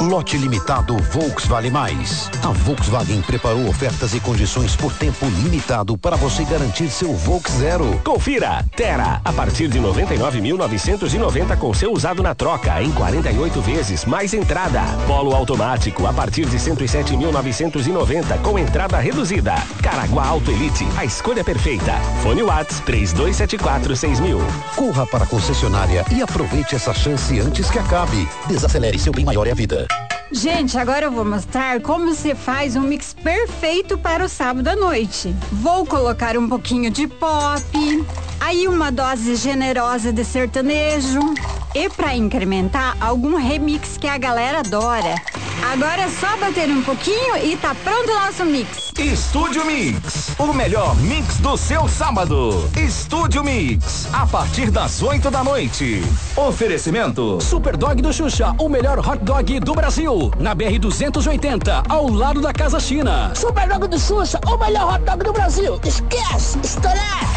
Lote limitado Volkswagen Mais. A Volkswagen preparou ofertas e condições por tempo limitado para você garantir seu Volks Zero. Confira, Terra, a partir de 99.990 com seu usado na troca, em 48 vezes, mais entrada. Polo automático, a partir de 107.990 com entrada reduzida. Caraguá Auto Elite, a escolha perfeita. Fone Whats 32746000. Corra para a concessionária e aproveite essa chance antes que acabe. Desacelere, seu bem maior é a vida. Gente, agora eu vou mostrar como se faz um mix perfeito para o sábado à noite. Vou colocar um pouquinho de pop, aí uma dose generosa de sertanejo e para incrementar, algum remix que a galera adora. Agora é só bater um pouquinho e tá pronto o nosso mix. Estúdio Mix, o melhor mix do seu sábado. Estúdio Mix, a partir das 8 da noite. Oferecimento Super Dog do Xuxa, o melhor hot dog do Brasil. Na BR-280, ao lado da Casa China. Super Dog do Xuxa, o melhor hot dog do Brasil. Esquece, estourar.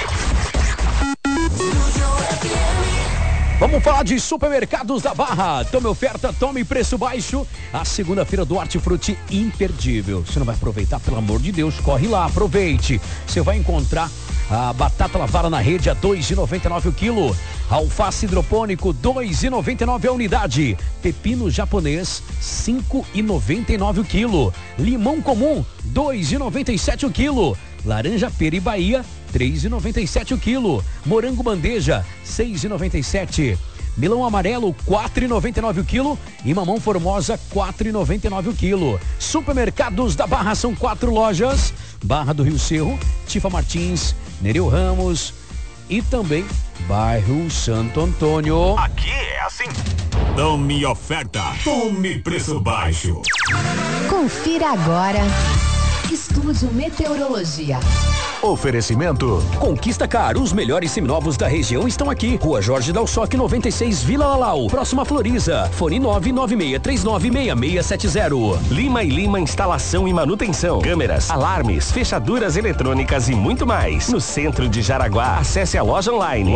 Vamos falar de Supermercados da Barra. Tome oferta, tome preço baixo. A segunda-feira do Hortifruti imperdível. Você não vai aproveitar? Pelo amor de Deus, corre lá, aproveite. Você vai encontrar a batata lavada na rede a R$2,99 o quilo. Alface hidropônico R$2,99 a unidade. Pepino japonês R$5,99 o quilo. Limão comum R$2,97 o quilo. Laranja pera e Bahia R$3,97 o quilo. Morango bandeja R$6,97. Melão amarelo R$4,99 o quilo e mamão formosa R$4,99 o quilo. Supermercados da Barra, são 4 lojas: Barra do Rio Cerro, Tifa Martins, Nereu Ramos e também bairro Santo Antônio. Aqui é assim. Tome oferta, tome preço baixo. Confira agora. Estúdio Meteorologia. Oferecimento Conquista Car, os melhores seminovos da região estão aqui. Rua Jorge Dalsoc 96, Vila Lalau, próxima Floriza. Fone 996396670. Lima e Lima Instalação e Manutenção. Câmeras, alarmes, fechaduras eletrônicas e muito mais. No centro de Jaraguá. Acesse a loja online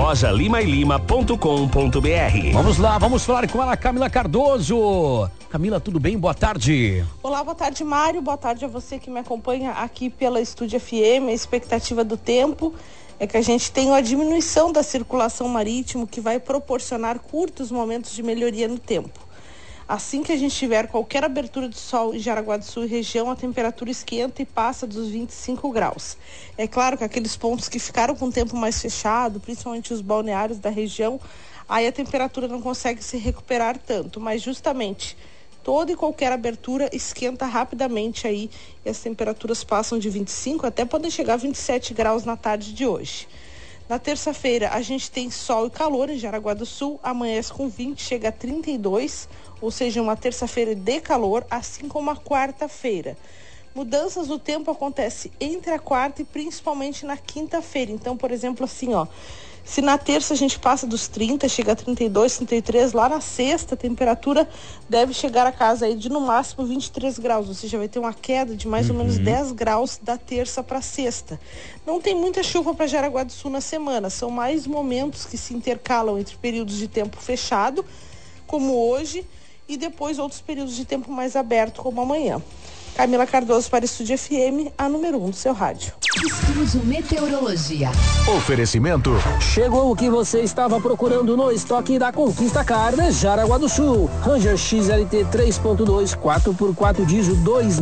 lojalimaelima.com.br. Vamos lá, vamos falar com ela, Camila Cardoso. Camila, tudo bem? Boa tarde. Olá, boa tarde, Mário. Boa tarde a você que me acompanha aqui pela Estúdio FM. A expectativa do tempo é que a gente tenha uma diminuição da circulação marítima, que vai proporcionar curtos momentos de melhoria no tempo. Assim que a gente tiver qualquer abertura de sol em Jaraguá do Sul e região, a temperatura esquenta e passa dos 25 graus. É claro que aqueles pontos que ficaram com o tempo mais fechado, principalmente os balneários da região, aí a temperatura não consegue se recuperar tanto, mas justamente toda e qualquer abertura esquenta rapidamente aí e as temperaturas passam de 25 até podem chegar a 27 graus na tarde de hoje. Na terça-feira a gente tem sol e calor em Jaraguá do Sul, amanhece com 20, chega a 32, ou seja, uma terça-feira de calor, assim como a quarta-feira. Mudanças do tempo acontecem entre a quarta e principalmente na quinta-feira. Então, por exemplo, assim, ó, se na terça a gente passa dos 30, chega a 32, 33, lá na sexta a temperatura deve chegar a casa aí de no máximo 23 graus, ou seja, vai ter uma queda de mais ou menos 10 graus da terça para sexta. Não tem muita chuva para Jaraguá do Sul na semana, são mais momentos que se intercalam entre períodos de tempo fechado, como hoje, e depois outros períodos de tempo mais aberto, como amanhã. Camila Cardoso para Estúdio FM, a número 1 do seu rádio. Estúdio Meteorologia. Oferecimento Chegou o que você estava procurando no estoque da Conquista Car de Jaraguá do Sul. Ranger XLT 3.2 4x4 diesel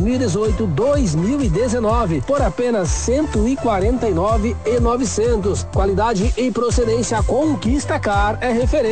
2018-2019 por apenas R$149.900. Qualidade e procedência Conquista Car é referência.